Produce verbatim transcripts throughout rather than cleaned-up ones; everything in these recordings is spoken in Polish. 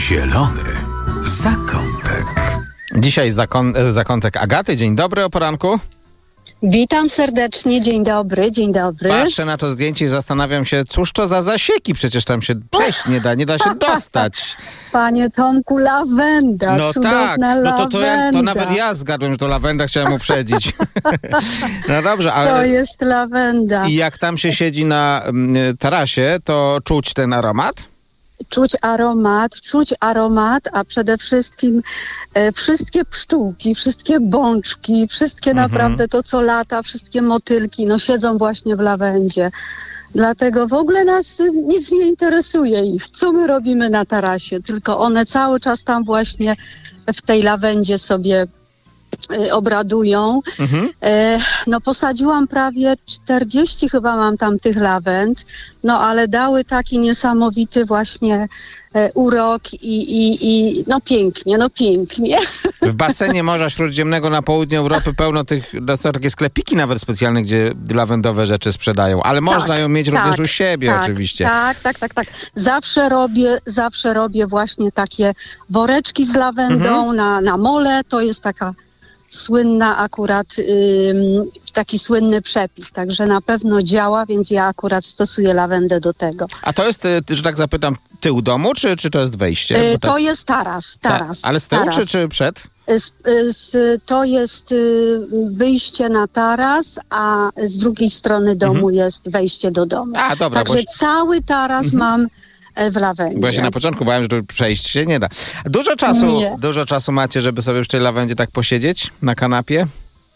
Zielony zakątek. Dzisiaj zakon- zakątek Agaty. Dzień dobry o poranku. Witam serdecznie, dzień dobry, dzień dobry. Patrzę na to zdjęcie i zastanawiam się, cóż to za zasieki, przecież tam się przejść nie da, nie da się dostać. Panie Tomku, lawenda, No tak, no to, to, ja, to nawet ja zgadłem, że to lawenda, chciałem uprzedzić. No dobrze, ale... To jest lawenda. I jak tam się siedzi na y, tarasie, to czuć ten aromat? Czuć aromat, czuć aromat, a przede wszystkim e, wszystkie pszczółki, wszystkie bączki, wszystkie Mhm. naprawdę to, co lata, wszystkie motylki, no siedzą właśnie w lawendzie. Dlatego w ogóle nas y, nic nie interesuje ich, co my robimy na tarasie, tylko one cały czas tam właśnie w tej lawendzie sobie y, obradują. Mhm. E, no posadziłam prawie czterdzieści chyba mam tam tych lawend, no ale dały taki niesamowity właśnie e, urok i, i, i no pięknie, no pięknie. W basenie Morza Śródziemnego na południu Europy pełno tych, no są takie sklepiki nawet specjalne, gdzie lawendowe rzeczy sprzedają, ale można Tak, ją mieć tak, również u siebie tak, oczywiście. Tak, tak, tak, tak. Zawsze robię, zawsze robię właśnie takie woreczki z lawendą Mhm. na, na mole, to jest taka słynna akurat, ym, taki słynny przepis, także na pewno działa, więc ja akurat stosuję lawendę do tego. A to jest, y, że tak zapytam, tył domu, czy, czy to jest wejście? Y, Bo tak- to jest taras, Ta- taras. Ale z tyłu, taras. czy, czy przed? Z, z, to jest y, wyjście na taras, a z drugiej strony domu jest wejście do domu. A, dobra, Także bo- cały taras mam e, w lawendzie. Bo ja się na początku bałem, że tu przejść się nie da. Dużo czasu, Nie. dużo czasu macie, żeby sobie w tej lawendzie tak posiedzieć na kanapie?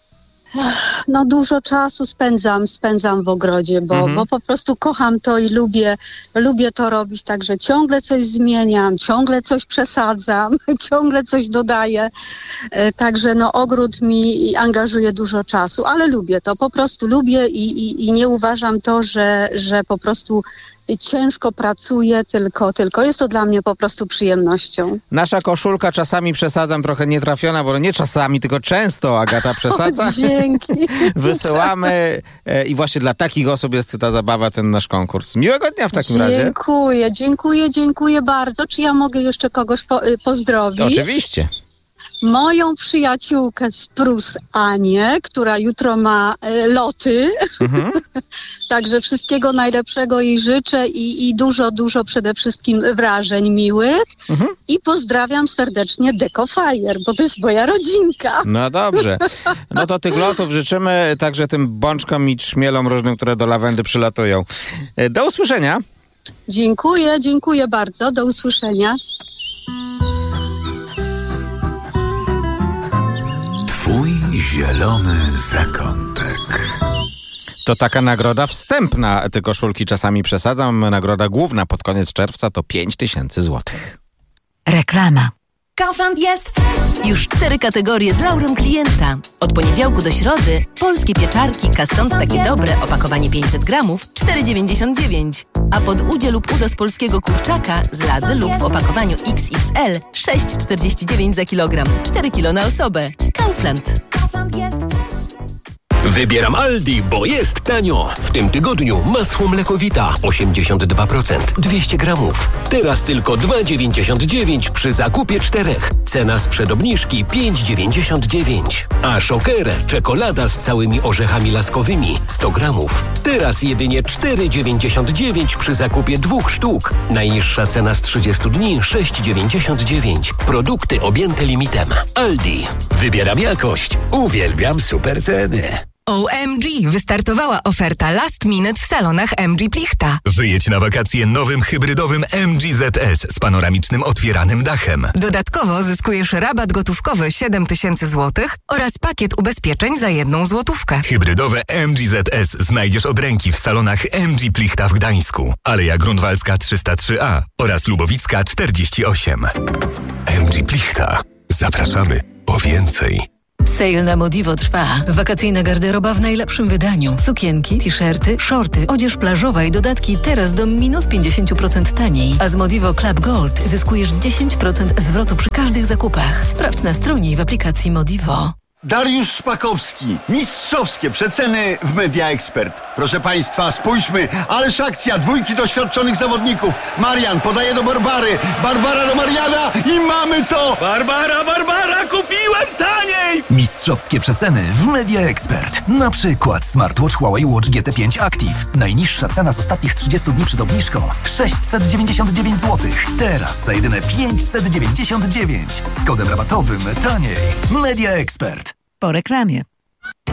No dużo czasu spędzam, spędzam w ogrodzie, bo, Mhm. bo po prostu kocham to i lubię, lubię to robić, także ciągle coś zmieniam, ciągle coś przesadzam, ciągle coś dodaję, e, także no ogród mi angażuje dużo czasu, ale lubię to, po prostu lubię i, i, i nie uważam to, że, że po prostu ciężko pracuję, tylko, tylko jest to dla mnie po prostu przyjemnością. Nasza koszulka czasami, przesadzam, trochę nietrafiona, bo nie czasami, tylko często Agata przesadza. O, dzięki. Wysyłamy e, i właśnie dla takich osób jest ta zabawa, ten nasz konkurs. Miłego dnia w takim razie. Dziękuję, dziękuję, dziękuję bardzo. Czy ja mogę jeszcze kogoś po, y, pozdrowić? Oczywiście. Moją przyjaciółkę z Prus, Anię, która jutro ma y, loty. Mhm. Także wszystkiego najlepszego jej życzę i, i dużo, dużo przede wszystkim wrażeń miłych. Mhm. I pozdrawiam serdecznie Decofire, bo to jest moja rodzinka. No dobrze. No to tych lotów życzymy także tym bączkom i trzmielom różnym, które do lawendy przylatują. E, Do usłyszenia. Dziękuję, dziękuję bardzo. Do usłyszenia. Twój zielony zakątek. To taka nagroda wstępna. Te koszulki czasami przesadzam. Nagroda główna pod koniec czerwca to pięć tysięcy złotych. Reklama. Kaufland jest fresh. Już cztery kategorie z laurem klienta. Od poniedziałku do środy polskie pieczarki Kastąd takie dobre, opakowanie pięćset gramów, cztery dziewięćdziesiąt dziewięć. A pod udzie lub udo z polskiego kurczaka z lady lub w opakowaniu X X L sześć czterdzieści dziewięć za kilogram. cztery kilo na osobę. Kaufland. Kaufland jest fresh. Wybieram Aldi, bo jest tanio. W tym tygodniu masło mlekowita osiemdziesiąt dwa procent, dwieście gramów. Teraz tylko dwa dziewięćdziesiąt dziewięć przy zakupie czterech. Cena sprzed obniżki pięć dziewięćdziesiąt dziewięć. A Shocker czekolada z całymi orzechami laskowymi sto gramów. Teraz jedynie cztery dziewięćdziesiąt dziewięć przy zakupie dwóch sztuk. Najniższa cena z trzydziestu dni sześć dziewięćdziesiąt dziewięć. Produkty objęte limitem. Aldi. Wybieram jakość. Uwielbiam super ceny. O M G! Wystartowała oferta Last Minute w salonach M G Plichta. Wyjedź na wakacje nowym hybrydowym M G Z S z panoramicznym otwieranym dachem. Dodatkowo zyskujesz rabat gotówkowy siedem tysięcy złotych oraz pakiet ubezpieczeń za jedną złotówkę. Hybrydowe M G Z S znajdziesz od ręki w salonach M G Plichta w Gdańsku, Aleja Grunwaldzka trzysta trzy A oraz Lubowicka czterdzieści osiem. M G Plichta. Zapraszamy po więcej. Sale na Modivo trwa. Wakacyjna garderoba w najlepszym wydaniu. Sukienki, t-shirty, shorty, odzież plażowa i dodatki teraz do minus pięćdziesiąt procent taniej. A z Modivo Club Gold zyskujesz dziesięć procent zwrotu przy każdych zakupach. Sprawdź na stronie i w aplikacji Modivo. Dariusz Szpakowski. Mistrzowskie przeceny w Media Expert. Proszę Państwa, spójrzmy, ależ akcja, dwójki doświadczonych zawodników. Marian podaje do Barbary, Barbara do Mariana i mamy to! Barbara, Barbara, kupiłem taniej! Mistrzowskie przeceny w Media Expert. Na przykład smartwatch Huawei Watch G T pięć Active. Najniższa cena z ostatnich trzydziestu dni przed obniżką sześćset dziewięćdziesiąt dziewięć złotych. Teraz za jedyne pięćset dziewięćdziesiąt dziewięć. Z kodem rabatowym taniej. Media Expert. Po reklamie.